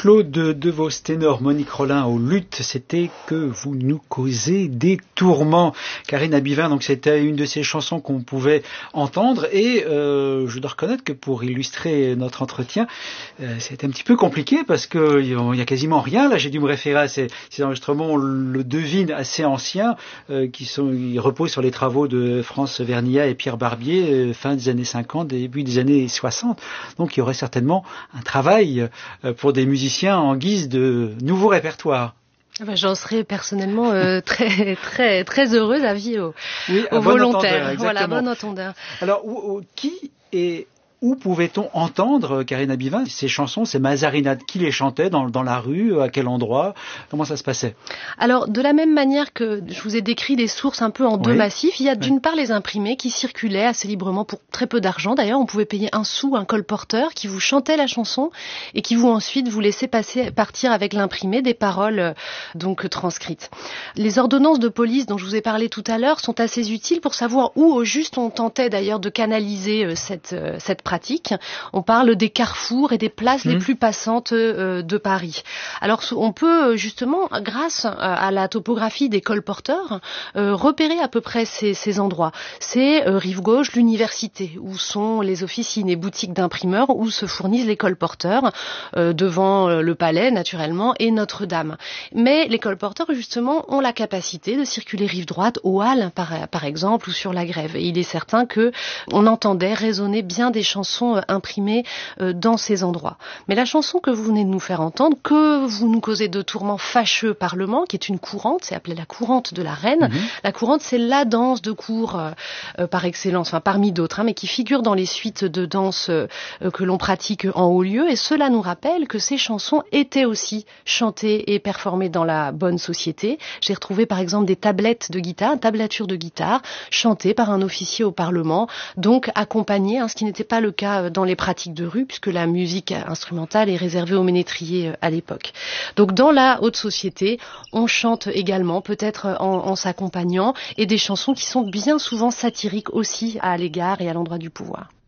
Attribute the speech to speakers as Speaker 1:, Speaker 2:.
Speaker 1: Claude De Vos ténor, Monique Rollin au luth, c'était que vous nous causez des tourments. Karine Abivin, donc c'était une de ces chansons qu'on pouvait entendre et je dois reconnaître que pour illustrer notre entretien, c'était un petit peu compliqué parce que il y a quasiment rien. Là, j'ai dû me référer à ces enregistrements, on le devine, assez anciens, ils reposent sur les travaux de France Vernillat et Pierre Barbier, fin des années 50, début des années 60. Donc il y aurait certainement un travail pour des musiciens en guise de nouveau répertoire.
Speaker 2: J'en serais personnellement très heureuse à vie aux
Speaker 1: bon
Speaker 2: volontaires.
Speaker 1: Entendeur,
Speaker 2: voilà, bon entendeur.
Speaker 1: Alors, où pouvait-on entendre, Karine Abivin, ces chansons, ces mazarinades? Qui les chantait dans la rue? À quel endroit? Comment ça se passait?
Speaker 2: Alors, de la même manière que je vous ai décrit des sources un peu en deux massifs, il y a d'une part les imprimés qui circulaient assez librement pour très peu d'argent. D'ailleurs, on pouvait payer 1 sou, un colporteur qui vous chantait la chanson et qui ensuite vous laissait partir avec l'imprimé des paroles donc transcrites. Les ordonnances de police dont je vous ai parlé tout à l'heure sont assez utiles pour savoir où au juste on tentait d'ailleurs de canaliser cette pratique. On parle des carrefours et des places les plus passantes de Paris. Alors on peut justement, grâce à la topographie des colporteurs, repérer à peu près ces endroits. C'est rive gauche, l'université, où sont les officines et boutiques d'imprimeurs, où se fournissent les colporteurs, devant le palais naturellement et Notre-Dame. Mais les colporteurs justement ont la capacité de circuler rive droite, aux Halles par exemple, ou sur la Grève. Et il est certain que on entendait résonner bien des chansons imprimées dans ces endroits. Mais la chanson que vous venez de nous faire entendre, que vous nous causez de tourments fâcheux Parlement, qui est une courante, c'est appelé la courante de la Reine. La courante, c'est la danse de cour par excellence, enfin parmi d'autres, mais qui figure dans les suites de danse que l'on pratique en haut lieu. Et cela nous rappelle que ces chansons étaient aussi chantées et performées dans la bonne société. J'ai retrouvé par exemple des tablettes de guitare, tablatures de guitare, chantées par un officier au Parlement, donc accompagnées, ce qui n'était pas le cas dans les pratiques de rue, puisque la musique instrumentale est réservée aux ménétriers à l'époque. Donc dans la haute société, on chante également, peut-être en s'accompagnant, et des chansons qui sont bien souvent satiriques aussi à l'égard et à l'endroit du pouvoir.